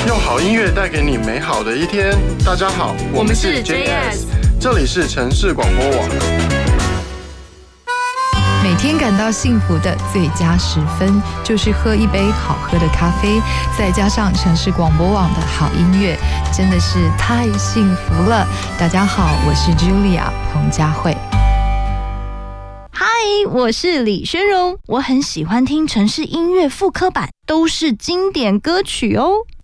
用好音乐带给你美好的一天。大家好， 我们是 JS， 这里是城市广播网。 每天感到幸福的最佳时分，就是喝一杯好喝的咖啡，再加上城市广播网的好音乐，真的是太幸福了。大家好，我是 Julia 彭佳慧。 嗨，我是李宣荣，我很喜欢听城市音乐复刻版，都是经典歌曲哦。